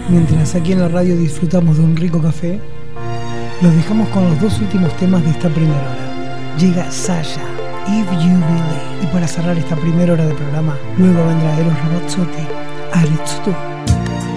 Mientras aquí en la radio disfrutamos de un rico café, los dejamos con los dos últimos temas de esta primera hora. Llega Sasha, If You Believe. Y para cerrar esta primera hora de programa, luego vendrá Eros Ramazzotti, Aretsuto.